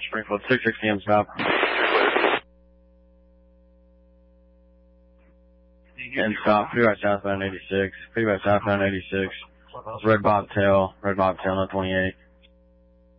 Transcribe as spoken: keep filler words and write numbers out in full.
Springfield, six six P M stop. And stop, feedback southbound eighty-six, feedback southbound eighty-six, red bobtail, red bobtail, no twenty-eight.